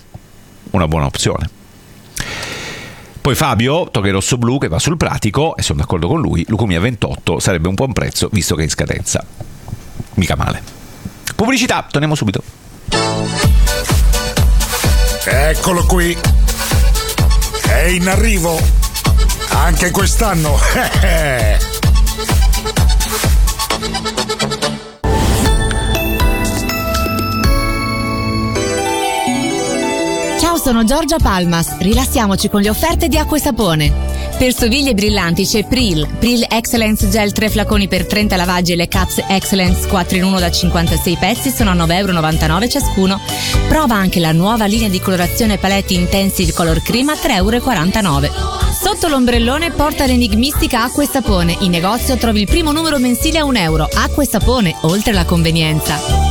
Poi Fabio toglie rosso blu che va sul pratico e sono d'accordo con lui, Lucumi a 28 sarebbe un buon prezzo visto che è in scadenza, mica male. Pubblicità, torniamo subito. Eccolo qui, è in arrivo anche quest'anno. Ciao, sono Giorgia Palmas. Rilassiamoci con le offerte di acqua e sapone. Per stoviglie brillanti c'è Pril Excellence Gel 3 flaconi per 30 lavaggi e le Caps Excellence 4 in 1 da 56 pezzi sono a €9,99 ciascuno. Prova anche la nuova linea di colorazione Palette Intensive Color Cream a €3,49. Sotto l'ombrellone porta l'enigmistica acqua e sapone. In negozio trovi il primo numero mensile a €1. Acqua e sapone, oltre la convenienza.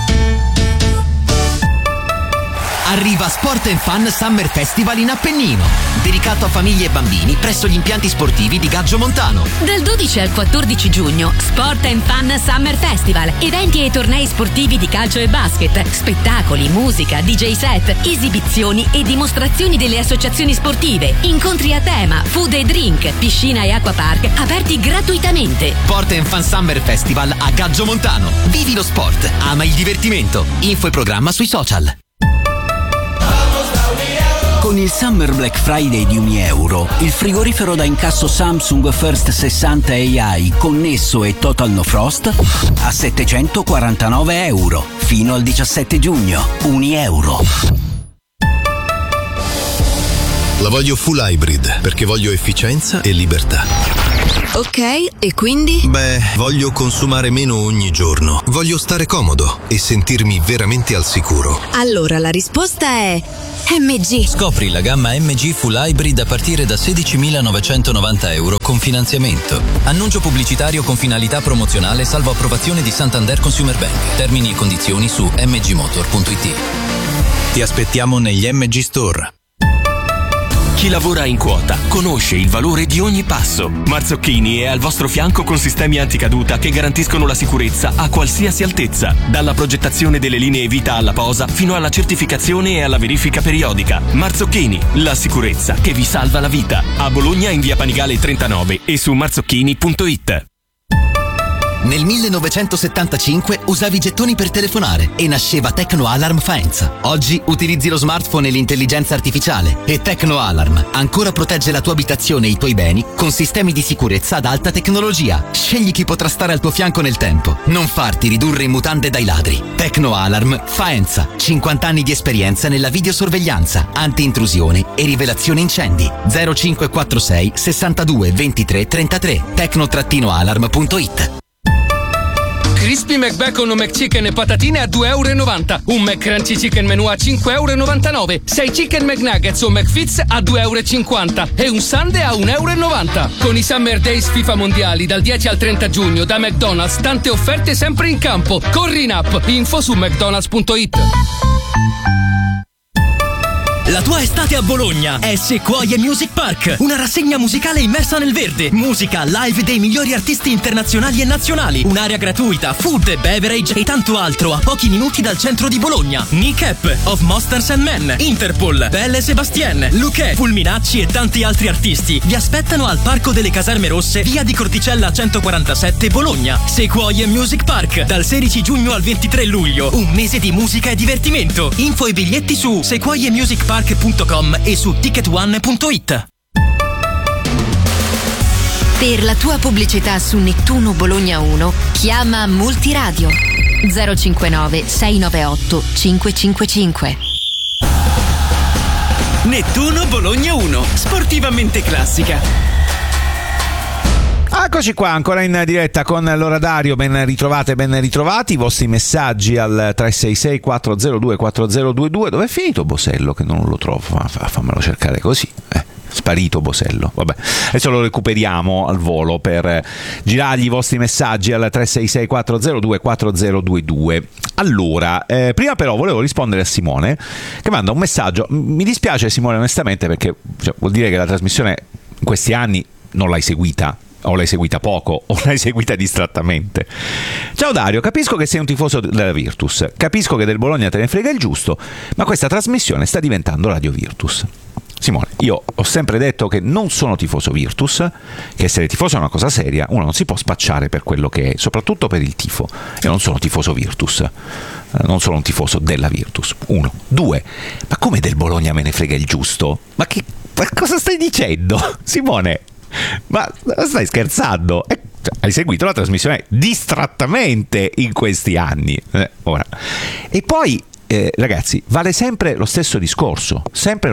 Arriva Sport & Fun Summer Festival in Appennino, dedicato a famiglie e bambini presso gli impianti sportivi di Gaggio Montano. Dal 12 al 14 giugno, Sport & Fun Summer Festival, eventi e tornei sportivi di calcio e basket, spettacoli, musica, DJ set, esibizioni e dimostrazioni delle associazioni sportive, incontri a tema, food e drink, piscina e acquapark aperti gratuitamente. Sport & Fun Summer Festival a Gaggio Montano. Vivi lo sport, ama il divertimento. Info e programma sui social. Con il Summer Black Friday di €1, il frigorifero da incasso Samsung First 60 AI connesso e Total No Frost a €749 fino al 17 giugno. €1. La voglio full hybrid perché voglio efficienza e libertà. Ok, e quindi? Beh, voglio consumare meno ogni giorno. Voglio stare comodo e sentirmi veramente al sicuro. Allora la risposta è MG. Scopri la gamma MG Full Hybrid a partire da €16.990 con finanziamento. Annuncio pubblicitario con finalità promozionale salvo approvazione di Santander Consumer Bank. Termini e condizioni su mgmotor.it. Ti aspettiamo negli MG Store. Chi lavora in quota conosce il valore di ogni passo. Marzocchini è al vostro fianco con sistemi anticaduta che garantiscono la sicurezza a qualsiasi altezza, dalla progettazione delle linee vita alla posa fino alla certificazione e alla verifica periodica. Marzocchini, la sicurezza che vi salva la vita. A Bologna in via Panigale 39 e su marzocchini.it. Nel 1975 usavi gettoni per telefonare e nasceva Tecno Alarm Faenza. Oggi utilizzi lo smartphone e l'intelligenza artificiale e Tecno Alarm ancora protegge la tua abitazione e i tuoi beni con sistemi di sicurezza ad alta tecnologia. Scegli chi potrà stare al tuo fianco nel tempo. Non farti ridurre in mutande dai ladri. Tecno Alarm Faenza. 50 anni di esperienza nella videosorveglianza, anti-intrusione e rivelazione incendi. 0546 62 23 33. Tecno-alarm.it. Crispy McBacon o McChicken e patatine a €2,90. Un McCrunchy Chicken Menù a €5,99. 6 Chicken McNuggets o McFits a €2,50. E un Sundae a €1,90. Con i Summer Days FIFA Mondiali dal 10 al 30 giugno da McDonald's, tante offerte sempre in campo. Corri in app, info su mcdonalds.it. La tua estate a Bologna è Sequoia Music Park, una rassegna musicale immersa nel verde, musica live dei migliori artisti internazionali e nazionali, un'area gratuita, food, beverage e tanto altro a pochi minuti dal centro di Bologna. Nick App, Of Monsters and Men, Interpol, Belle Sebastien, Luque, Fulminacci e tanti altri artisti vi aspettano al Parco delle Caserme Rosse, via di Corticella 147 Bologna. Sequoia Music Park, dal 16 giugno al 23 luglio, un mese di musica e divertimento. Info e biglietti su sequoiamusicpark.com e su ticketone.it. Per la tua pubblicità su Nettuno Bologna 1 chiama Multiradio 059 698 555. Nettuno Bologna 1, sportivamente classica. Eccoci qua, ancora in diretta con l'Oradario, ben ritrovate, ben ritrovati, i vostri messaggi al 366 402 4022. Dove è finito Bosello che non lo trovo? Fammelo cercare così, sparito Bosello, vabbè, adesso lo recuperiamo al volo per girargli i vostri messaggi al 366 402 4022. Allora, prima però volevo rispondere a Simone che manda un messaggio. Mi dispiace Simone onestamente perché vuol dire che la trasmissione in questi anni non l'hai seguita, o l'hai seguita poco o l'hai seguita distrattamente. Ciao Dario, capisco che sei un tifoso della Virtus, capisco che del Bologna te ne frega il giusto, ma questa trasmissione sta diventando Radio Virtus. Simone, io ho sempre detto che non sono tifoso Virtus, che essere tifoso è una cosa seria, uno non si può spacciare per quello che è, soprattutto per il tifo. Io non sono tifoso Virtus, non sono un tifoso della Virtus, 1. 2, ma come del Bologna me ne frega il giusto? Ma cosa stai dicendo? Simone, ma stai scherzando? Hai seguito la trasmissione distrattamente in questi anni. Ora. E poi, ragazzi, vale sempre lo stesso discorso.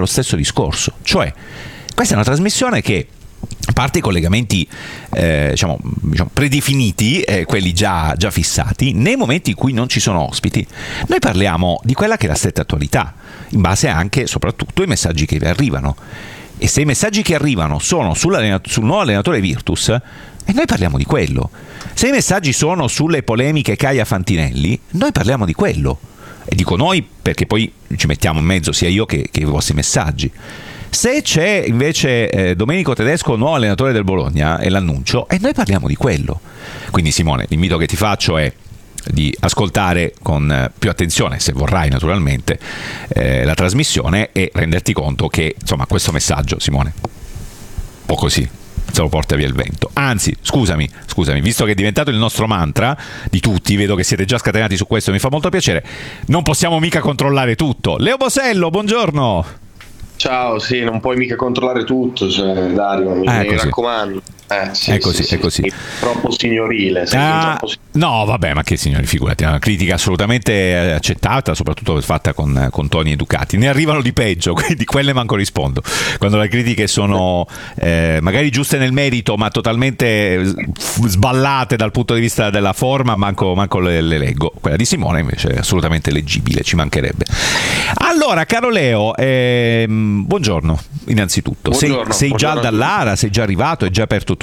Cioè, questa è una trasmissione che, a parte i collegamenti diciamo predefiniti, quelli già fissati, nei momenti in cui non ci sono ospiti, noi parliamo di quella che è la stretta attualità, in base anche soprattutto ai messaggi che vi arrivano. E se i messaggi che arrivano sono sul nuovo allenatore Virtus, e noi parliamo di quello. Se i messaggi sono sulle polemiche Caia Fantinelli, noi parliamo di quello. E dico noi perché poi ci mettiamo in mezzo sia io che i vostri messaggi. Se c'è invece Domenico Tedesco, nuovo allenatore del Bologna, e l'annuncio, e noi parliamo di quello. Quindi Simone, l'invito che ti faccio è di ascoltare con più attenzione, se vorrai naturalmente, la trasmissione e renderti conto che insomma questo messaggio, Simone, un po' così se lo porta via il vento. Anzi, scusami, visto che è diventato il nostro mantra di tutti, vedo che siete già scatenati su questo, mi fa molto piacere, non possiamo mica controllare tutto. Leo Bosello, buongiorno. Ciao, sì, non puoi mica controllare tutto, cioè, Dario, mi raccomando. Sì, è così, è così. Troppo signorile. No, vabbè, ma che signori, figurati, è una critica assolutamente accettata, soprattutto fatta con toni educati. Ne arrivano di peggio, quindi quelle manco rispondo. Quando le critiche sono magari giuste nel merito, ma totalmente sballate dal punto di vista della forma, manco le leggo. Quella di Simone invece è assolutamente leggibile, ci mancherebbe. Allora, caro Leo, buongiorno innanzitutto. Sei già dall'Ara, sei già arrivato, è già aperto